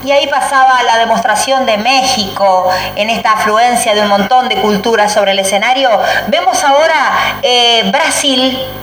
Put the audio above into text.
Y ahí pasaba la demostración de México en esta afluencia de un montón de culturas sobre el escenario. Vemos ahora Brasil